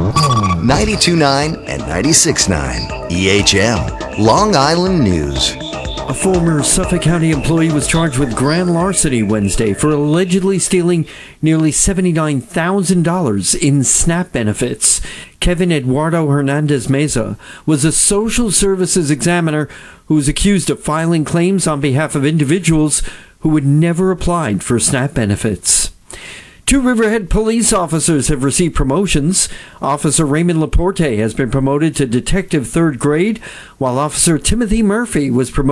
92.9 and 96.9 EHM, Long Island News. A former Suffolk County employee was charged with grand larceny Wednesday for allegedly stealing nearly $79,000 in SNAP benefits. Kevin Eduardo Hernandez Meza was a social services examiner who was accused of filing claims on behalf of individuals who had never applied for SNAP benefits. 2 Riverhead police officers have received promotions. Officer Raymond Laporte has been promoted to Detective 3rd grade, while Officer Timothy Murphy was promoted